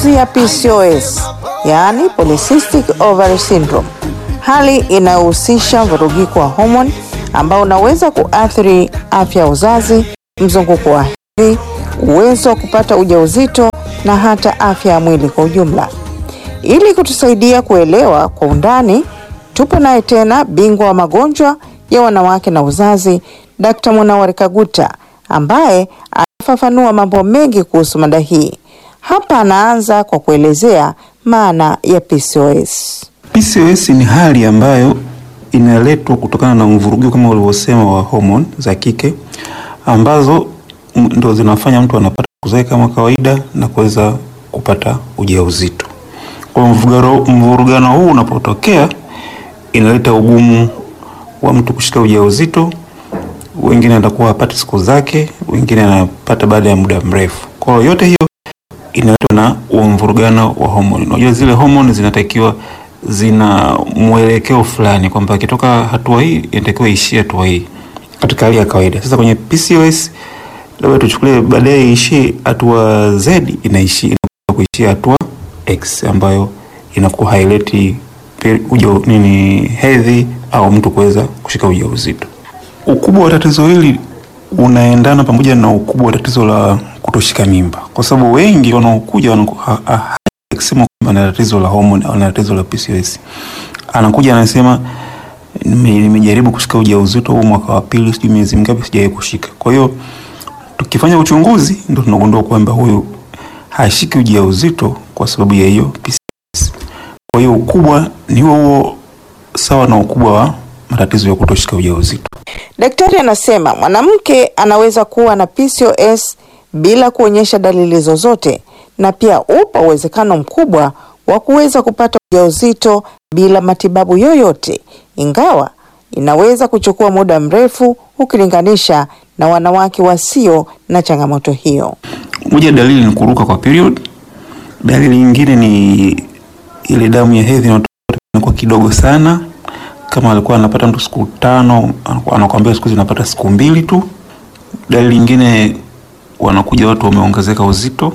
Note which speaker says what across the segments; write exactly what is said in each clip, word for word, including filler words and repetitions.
Speaker 1: Maambukizi ya P C O S, yaani Polycystic Ovary Syndrome, hali inayohusisha mvurugiko wa homoni ambao unaweza kuathiri afya ya uzazi, mzunguko wa hedhi, uwezo wa kupata ujauzito na hata afya ya mwili kwa ujumla. Ili kutusaidia kuelewa kwa undani, tupo naye tena bingwa wa magonjwa ya wanawake na uzazi, Daktari Munawar Kaguta, ambaye anafafanua mambo mengi kuhusu mada hii. Hapa anaanza kwa kuelezea maana ya P C O S.
Speaker 2: P C O S ni hali ambayo inaletwa kutokana na mvurugiko kama ulivyosema wa homoni za kike ambazo ndo zinafanya mtu anapata kuzaa kama kawaida na kuweza kupata ujauzito. Kwa mvurugano, mvurugano huu unapotokea inaleta ugumu wa mtu kushika ujauzito. Wengine watakuwa hapati siku zake, wengine anapata baada ya muda mrefu. Kwa hiyo yote hiyo inaletwa na mvurugano wa homoni. Unajua zile homoni zinatakiwa zina mwelekeo fulani kwamba ikitoka hatua hii inatakiwa ishie hatua hii katika hali ya kawaida. Sasa kwenye P C O S labda tuchukulie baadaye ishie hatua Z, inaishi kuishia hatua X ambayo inakuwa haileti ujo nini hedhi au mtu kuweza kushika ujauzito. Ukubwa wa tatizo hili unaendana pamoja na ukubwa wa tatizo la kutoshika mimba, kwa sababu wengi wanaokuja wanakuwa akisema kwamba ana tatizo la hormone au ana tatizo la P C O S, anakuja anasema nimejaribu kushika ujauzito huu mwaka wa pili, sijui miezi mingapi sijawahi kushika. Kwa hiyo tukifanya uchunguzi ndio tunagundua kwamba huyu hashiki ujauzito kwa sababu ya hiyo P C O S. Kwa hiyo ukubwa ni huo huo sawa na ukubwa wa matatizo ya kutoshika ujauzito.
Speaker 1: Daktari anasema mwanamke anaweza kuwa na P C O S bila kuonyesha dalili zozote, na pia upo uwezekano mkubwa wa kuweza kupata ujauzito bila matibabu yoyote, ingawa inaweza kuchukua muda mrefu ukilinganisha na wanawake wasio na changamoto hiyo.
Speaker 2: Moja dalili ni kuruka kwa period. Dalili nyingine ni ile damu ya hedhi inakuwa kidogo sana. Kama alikuwa anapata mtu siku tano, anakuambia siku zinapata siku mbili tu. Dalili nyingine wanakuja watu wameongezeka uzito.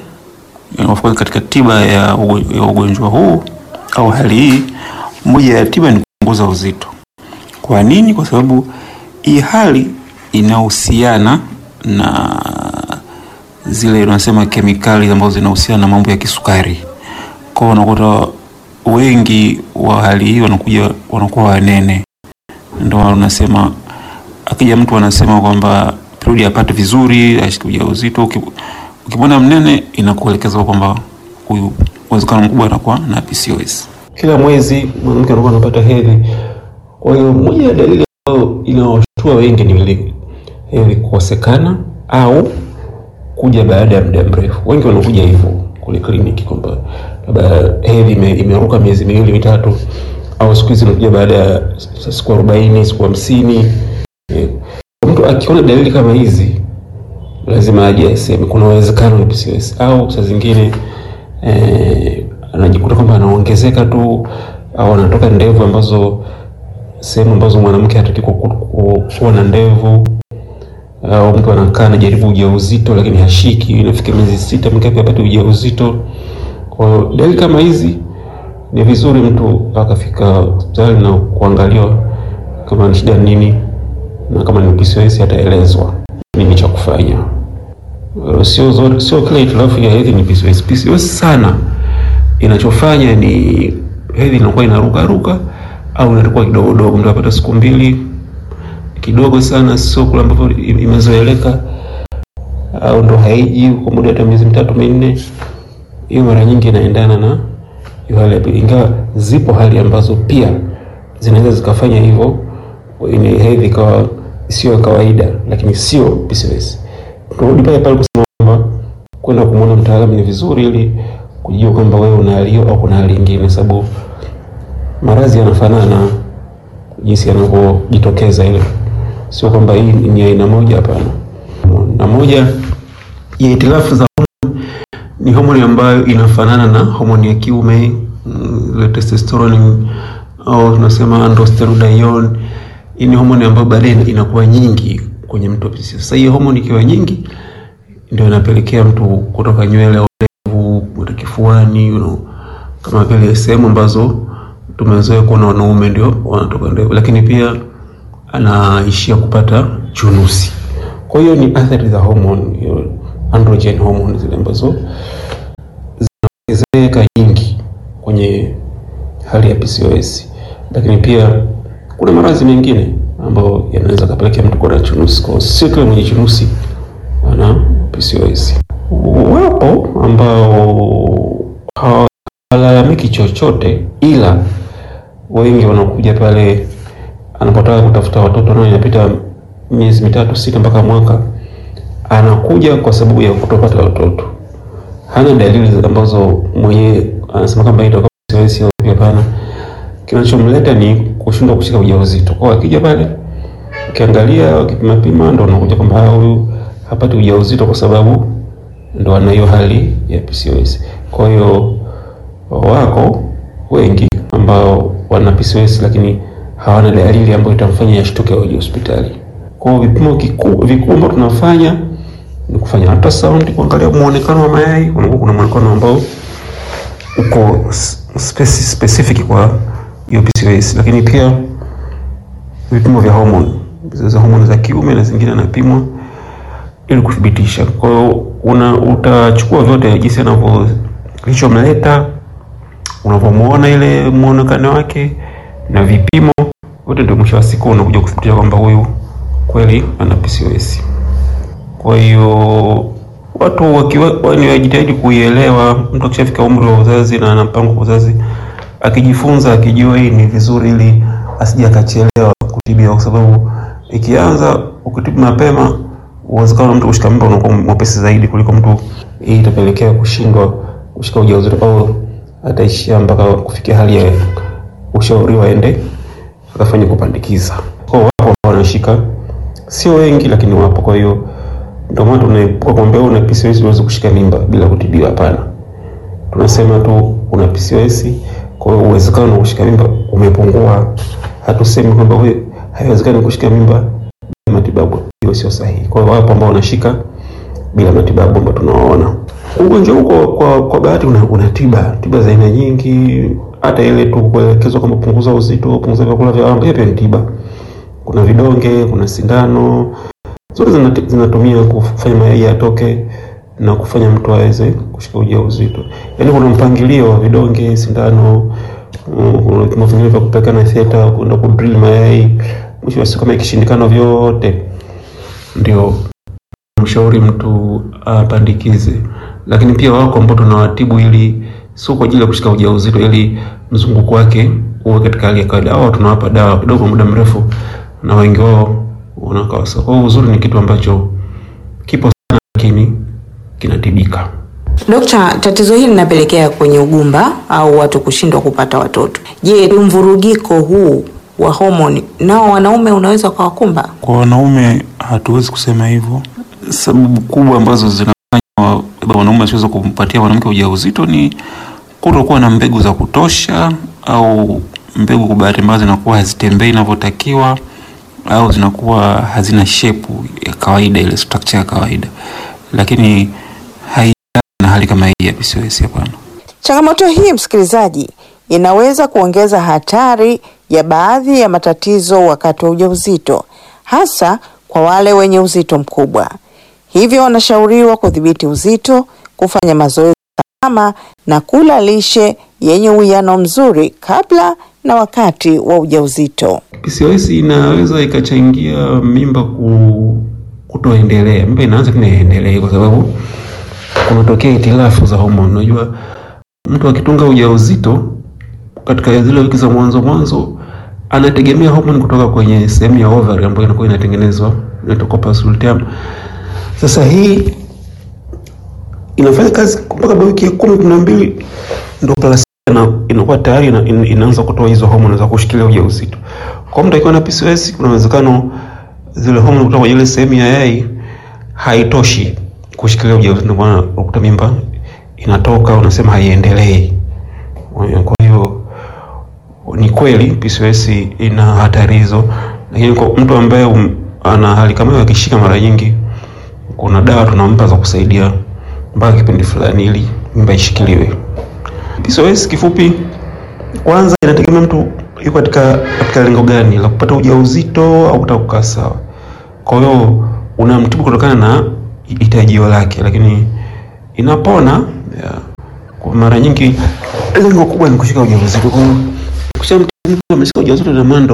Speaker 2: Of course katika tiba ya ugonjwa huu au hali hii, moja ya tiba ni kupunguza uzito. Kwa nini? Kwa sababu hii hali inahusiana na zile tunasema kemikali ambazo zinahusiana na mambo ya kisukari. Kwa hiyo unakuta wengi wa hali hii wanakuja wanakuwa wanene. Ndio wanasema, akija mtu anasema kwamba period apate vizuri, ashike ujauzito, ukimwona mnene inakuelekeza kwamba huyu uwezekano mkubwa anakuwa na P C O S.
Speaker 3: Kila mwezi mwanamke anakuwa anapata hedhi. Kwa hiyo moja ya dalili ambayo inawashtua wengi ni ile hedhi kukosekana au kuja baada ya muda mrefu. Wengi wanakuja hivyo kule kliniki kwamba labda hedhi imeruka miezi miwili mitatu, au siku hizi inakuja baada ya siku arobaini, siku hamsini. Mtu akiona dalili kama hizi lazima aje aseme kuna uwezekano ni P C O S, au saa zingine eh, anajikuta kwamba anaongezeka tu au anatoka ndevu ambazo sehemu ambazo mwanamke hataki kuwa na ndevu, au mtu anakaa anajaribu ujauzito lakini hashiki, inafika miezi sita mkapi apate ujauzito. Kwa dalili kama hizi ni vizuri mtu akafika hospitali na kuangaliwa kama ni shida nini, na kama ni P C O S ataelezwa nini cha kufanya. Sio zote, sio kila hitilafu ya hedhi ni P C O S. P C O S sana inachofanya ni hedhi inakuwa inaruka ruka au inakuwa kidogo dogo, mtu apata siku mbili kidogo sana, sio kule ambapo imezoeleka, au ndo haiji kwa muda hata miezi mitatu minne. Hiyo mara nyingi inaendana na hiyo hali, ingawa zipo hali ambazo pia zinaweza zikafanya hivyo, ni hedhi kwa sio kawaida lakini sio P C O S. Turudi pale pale kusema kwamba kwenda kumuona mtaalamu ni vizuri ili kujua kwamba wewe una hali hiyo au kuna hali nyingine, sababu maradhi yanafanana jinsi yanavyojitokeza, ile sio kwamba hii ni aina moja, hapana. Na moja ya hitilafu za homoni ni homoni ambayo inafanana na homoni ya kiume, ile testosterone au tunasema androstenedione. Hii ni homoni ambayo baadaye inakuwa nyingi kwenye mtu wa P C O S. Sasa hii homoni ikiwa nyingi ndio inapelekea mtu kutoka nywele au ndevu, kifuani, you know, kama vile sehemu ambazo tumezoea kuona wanaume ndio wanatoka ndevu, lakini pia anaishia kupata chunusi. Kwa hiyo ni athari za hormone, hiyo androgen hormone zile ambazo zinaongezeka nyingi kwenye hali ya P C O S. Lakini pia kuna maradhi mengine ambayo yanaweza kupelekea mtu kuwa na chunusi. Kwa sio kila mwenye chunusi ana P C O S. Wapo ambao hawalalamiki chochote, ila wengi wanakuja pale anapotaka kutafuta watoto na inapita miezi mitatu sita mpaka mwaka, anakuja kwa sababu ya kutopata watoto. Hana dalili ambazo mwenye anasema kwamba itakuwa P C O S au hapana. Kinachomleta ni kushindwa kushika ujauzito. Kwa akija pale ukiangalia ukipima pima ndo unakuja kwamba huyu hapati ujauzito kwa sababu ndo ana hiyo hali ya P C O S. Kwa hiyo wako wengi ambao wana P C O S lakini hawana dalili ambayo itamfanya yashtuke waje hospitali. Kwa hiyo vipimo vikubwa ambavyo tunafanya ni kufanya ultrasound kuangalia muonekano wa mayai. Kuna muonekano ambao uko specific kwa hiyo P C O S, lakini pia vipimo vya hormone, za hormone za kiume na zingine napimwa ili kudhibitisha. Kwa hiyo una utachukua vyote jinsi anavyo kilichomleta, unapomuona ile muonekano wake na vipimo wote, ndio mwisho wa siku unakuja kudhibitisha kwamba huyu kweli ana P C O S. Kwa hiyo watu wakiwa wanajitahidi kuielewa, mtu akishafika umri wa uzazi na ana mpango wa uzazi, akijifunza akijua hii ni vizuri, ili asije akachelewa kutibiwa, kwa sababu ikianza ukitibu mapema uwezekano mtu kushika mimba unakuwa mwepesi zaidi kuliko mtu hii itapelekea kushindwa kushika ujauzito au ataishia mpaka kufikia hali ya ushauri waende akafanya kupandikiza. Kwa wapo ambao wanashika, sio wengi lakini wapo. Kwa hiyo ndio maana tunaepuka kwamba una P C O S uweze kushika mimba bila kutibiwa, hapana. Tunasema tu una P C O S, kwa hiyo uwezekano wa kushika mimba umepungua. Hatusemi kwamba wewe haiwezekani kushika mimba bila matibabu, hiyo sio sahihi. Kwa hiyo wapo ambao wanashika bila matibabu ambao tunawaona. Ugonjwa huko kwa kwa bahati una, una tiba, tiba za aina nyingi. Hata ile tu kuelekezwa kama punguza uzito, punguza vyakula vya wanga, pia ni tiba. Kuna vidonge, kuna sindano. Zote zinatumia kufanya mayai yatoke na kufanya mtu aweze kushika ujauzito. Yaani kuna mpangilio wa vidonge, sindano, kuna kipimo vingine vya kupeka na theta, kuna kudrill mayai. Mwisho wa siku kama ikishindikana vyote, ndio mshauri mtu apandikize. Lakini pia wako ambao tunawatibu ili sio kwa ajili ya kushika ujauzito, ili mzunguko wake uwe katika hali ya kawaida. Hao tunawapa dawa kidogo muda mrefu na wengi wao wanakaa sawa. Kwa hiyo uzuri ni kitu ambacho kipo sana lakini kinatibika.
Speaker 1: Dokta, tatizo hili linapelekea kwenye ugumba au watu kushindwa kupata watoto. Je, mvurugiko huu wa homoni nao wanaume unaweza kuwakumba?
Speaker 2: Kwa wanaume hatuwezi kusema hivyo. Sababu kubwa ambazo zinafanya wanaume wasiweze kumpatia mwanamke ujauzito ni kutokuwa na mbegu za kutosha, au mbegu kwa bahati mbaya zinakuwa hazitembei inavyotakiwa, au zinakuwa hazina shape ya kawaida, ile structure ya kawaida. Lakini haina hali kama hii ya P C O S, hapana.
Speaker 1: Changamoto hii, msikilizaji, inaweza kuongeza hatari ya baadhi ya matatizo wakati wa ujauzito, hasa kwa wale wenye uzito mkubwa. Hivyo wanashauriwa kudhibiti uzito, kufanya mazoezi salama na kula lishe yenye uwiano mzuri kabla na wakati wa ujauzito.
Speaker 3: P C O S inaweza ikachangia mimba ku kutoendelea. Mimba inaanza kuendelea kwa sababu kunatokea itilafu za homoni. Unajua mtu akitunga ujauzito katika zile wiki za mwanzo mwanzo anategemea homoni kutoka kwenye sehemu ya ovary ambayo inakuwa inatengenezwa inaitwa corpus luteum. Sasa hii inafanya kazi mpaka wiki ya kumi na mbili ndio placenta inakuwa tayari ina, inaanza kutoa hizo homoni za kushikilia ujauzito. Kwa mtu akiwa na P C O S kuna uwezekano zile homoni kutoka kwenye ile sehemu ya yai haitoshi kushikilia ujauzito, ndio maana ukuta mimba inatoka, unasema haiendelei. Kwa hiyo ni kweli P C O S ina hatari hizo, lakini kwa mtu ambaye um, ana hali kama hiyo akishika mara nyingi, kuna dawa tunampa za kusaidia mpaka kipindi fulani ili mimba ishikiliwe. P C O S kifupi, kwanza inategemea mtu yuko katika katika lengo gani la kupata ujauzito au kutaka kukaa sawa. Kwa hiyo unamtibu kutokana na hitajio lake, lakini inapona ya. Kwa mara nyingi lengo kubwa ni kushika ujauzito. Kwa hiyo kushamtibu mtu ameshika ujauzito na mando